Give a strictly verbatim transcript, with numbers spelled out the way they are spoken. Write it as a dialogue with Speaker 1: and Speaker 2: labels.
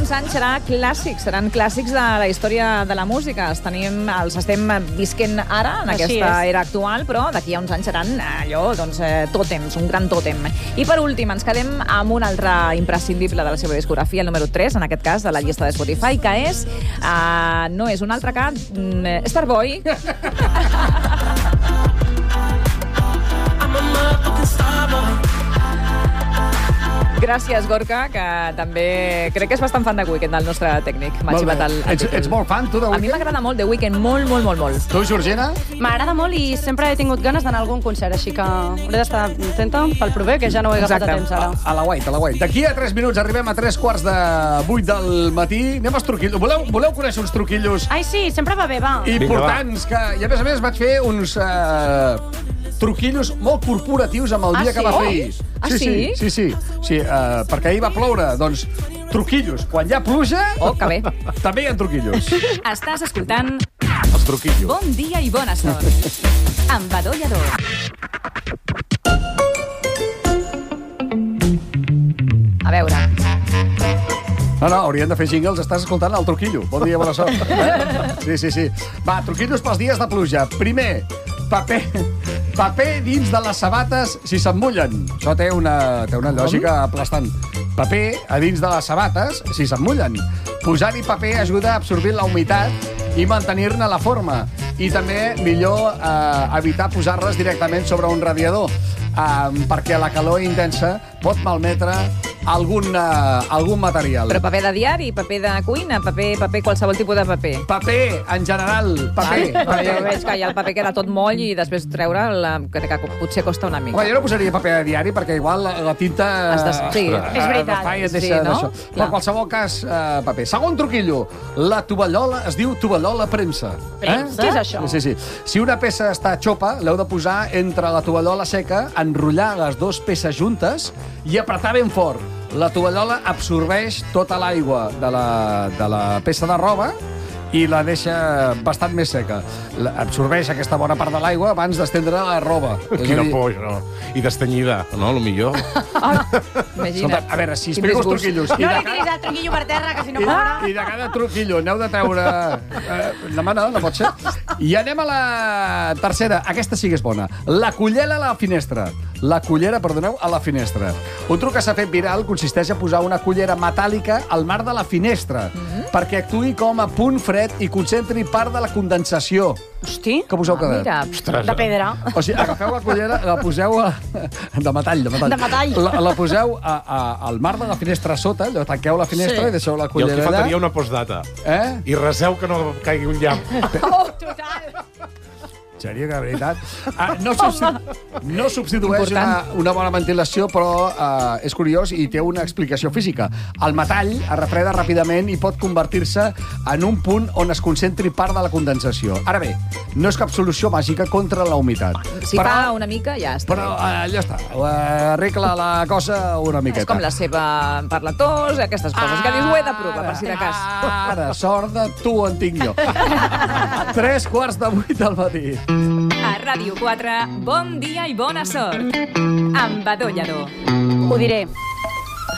Speaker 1: uns anys serà clàssic, seran clàssics de la història de la música. Els, tenim, els estem visquent ara, en
Speaker 2: Així
Speaker 1: aquesta
Speaker 2: és.
Speaker 1: era actual, però d'aquí a uns anys seran allò, doncs, eh, tòtems, un gran tòtem. I per últim, ens quedem amb un altre imprescindible de la seva discografia, el número tres, en aquest cas, de la llista de Spotify, que és, uh, no és un altre que mm, Starboy. Gràcies, Gorka, que també crec que és bastant fan de Weekend, el nostre tècnic. M'ha
Speaker 3: Molt bé.
Speaker 1: xivat el, el
Speaker 3: Ets,
Speaker 1: títol.
Speaker 3: ets molt fan, tu, de
Speaker 1: A mi
Speaker 3: Weekend?
Speaker 1: m'agrada molt The Weeknd, molt, molt, molt, molt.
Speaker 3: Tu, Georgina?
Speaker 2: M'agrada molt i sempre he tingut ganes d'anar a algun concert, així que hauré d'estar atenta pel proper, que ja no ho he agafat a temps ara.
Speaker 3: A la guait, a la guait. D'aquí a tres minuts arribem a tres quarts de vuit del matí. Anem als truquillos. Voleu, voleu conèixer uns truquillos
Speaker 2: Ai, sí, sempre va bé, va.
Speaker 3: importants? Que, I a més a més vaig fer uns uh, truquillos molt corporatius amb el
Speaker 1: Ah,
Speaker 3: dia que
Speaker 1: sí?
Speaker 3: va fer ahir.
Speaker 1: Ah,
Speaker 3: sí?
Speaker 1: sí?
Speaker 3: Sí, sí. sí uh, perquè ahir va ploure. Doncs truquillos. Quan hi ha pluja,
Speaker 1: Oh, que bé.
Speaker 3: també hi ha truquillos.
Speaker 1: Estàs escoltant
Speaker 3: Els truquillos.
Speaker 1: Bon dia i bona sort. Amb Badó Lladó. A veure...
Speaker 3: No, no, haurien de fer jingles. Estàs escoltant el truquillo. Bon dia, bona sort. Eh? Sí, sí, sí. Va, truquillos pels dies de pluja. Primer, paper, paper dins de les sabates si s'emmullen. Això té una, té una lògica aplastant. Paper a dins de les sabates si s'emmullen. Posar-hi paper ajuda a absorbir la humitat i mantenir-ne la forma. I també millor eh, evitar posar-les directament sobre un radiador, eh, perquè la calor intensa pot malmetre algun, uh, algun material.
Speaker 1: Però paper de diari, paper de cuina, paper, paper qualsevol tipus de paper.
Speaker 3: Paper, en general, paper.
Speaker 1: Ai,
Speaker 3: paper.
Speaker 1: jo veig que ja el paper queda tot moll i després treure la, que, que potser costa una mica.
Speaker 3: Home, jo no posaria paper de diari perquè igual la, la tinta...
Speaker 1: Es des- sí,
Speaker 2: és veritat.
Speaker 3: Fa i et
Speaker 1: Sí,
Speaker 3: deixa
Speaker 1: no?
Speaker 3: d'això.
Speaker 1: Clar.
Speaker 3: Però en qualsevol cas, uh, paper. Segon truquillo. La tovallola es diu tovallola premsa.
Speaker 2: Premsa? Què és això?
Speaker 3: Sí, sí, sí. Si una peça està xopa, l'heu de posar entre la tovallola seca, enrotllar les dues peces juntes i apretar ben fort. La tovallola absorbeix tota l'aigua de la, de la peça de roba i la deixa bastant més seca. La, absorbeix aquesta bona part de l'aigua abans d'estendre la roba. És a
Speaker 4: Quina
Speaker 3: dir,
Speaker 4: por, no? I destenyida, no? Lo millor.
Speaker 1: Ah, imagina't.
Speaker 3: Escolta, a veure, si
Speaker 1: Quin
Speaker 3: explico els
Speaker 1: disgust.
Speaker 3: truquillos...
Speaker 2: No
Speaker 3: i de
Speaker 2: li
Speaker 3: cada-
Speaker 2: tiris el tronquillo per terra, que si no
Speaker 3: I,
Speaker 2: plora.
Speaker 3: I de cada truquillo n'heu de treure... Eh, demà no, no pot ser. I anem a la tercera. Aquesta sí que és bona. La cullera a la finestra. La cullera, perdoneu, a la finestra. Un truc que s'ha fet viral consisteix a posar una cullera metàl·lica al marc de la finestra
Speaker 1: Mm-hmm.
Speaker 3: perquè actuï com a punt fred i concentri part de la condensació.
Speaker 2: Hosti,
Speaker 3: Com us heu
Speaker 1: Ah,
Speaker 3: quedat?
Speaker 1: mira,
Speaker 4: Ostres,
Speaker 2: de pedra.
Speaker 3: O sigui, agafeu la cullera, la poseu a... de metall, de metall.
Speaker 2: De metall.
Speaker 3: La, la poseu a, a, al marc de la finestra sota, allò, tanqueu la finestra
Speaker 2: Sí.
Speaker 3: i deixeu la
Speaker 4: I el
Speaker 3: cullera
Speaker 4: que
Speaker 3: allà.
Speaker 4: faltaria una postdata.
Speaker 3: Eh?
Speaker 4: I reseu que no caigui un llamp.
Speaker 2: Oh, total.
Speaker 3: Seria que, de veritat... Ah, no, substitu... no substitueix una,
Speaker 1: Important.
Speaker 3: una bona ventilació, però uh, és curiós i té una explicació física. El metall es refreda ràpidament i pot convertir-se en un punt on es concentri part de la condensació. Ara bé, no és cap solució màgica contra la humitat.
Speaker 1: si
Speaker 3: però,
Speaker 1: fa una mica, ja està.
Speaker 3: Però uh, ja està, uh, arregla la cosa una miqueta.
Speaker 1: És com la seva per la tos, aquestes coses que dius, ho he de provar, per si de cas.
Speaker 3: Ara, sort de tu en tinc jo. Tres quarts de vuit del matí.
Speaker 1: A Ràdio quatre, bon dia i bona sort. Amb Badó Lladó.
Speaker 2: Ho diré.